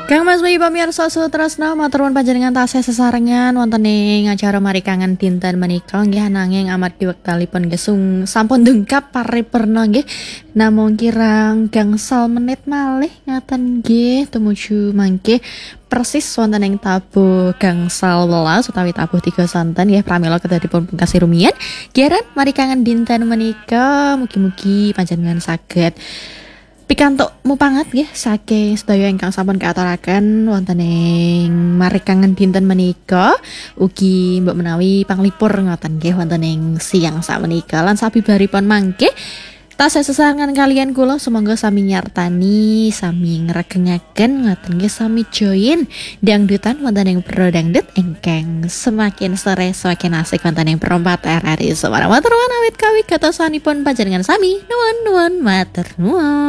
Kang Mas Bayi pamirsa Sutresna matur nuwun panjenengan tasih sesarengan wonten ing acara Mari Kangen Dinten menika nggih nanging amargi wektalipun gesung sampun dengkap paripurna nggih namung kirang gangsal menit malih ngaten nggih tumuju mangke persis wonten ing tabuh gangsal welas utawi tabuh 3 santen nggih pramila kedah dipun pungkasi rumiyin giaran Mari Kangen Dinten menika mugi-mugi panjenengan saged pikantuk mupangat nggih saking sedaya ingkang sampun kaaturaken wonten ing Mari Kangen Dinten menika ugi mbok menawi panglipur ngoten nggih wonten ing siang sakmenika lan sabibaripun mangke tasih sesarengan kalian kula sumangga sami nyartani sami ngregengaken ngoten nggih sami join dangdutan wonten ing Pro Dangdut ingkang semakin sore semakin asik wonten ing perempat RRI Semarang. Matur nuwun awit kawigatosanipun panjenengan sami nuwun matur nuwun.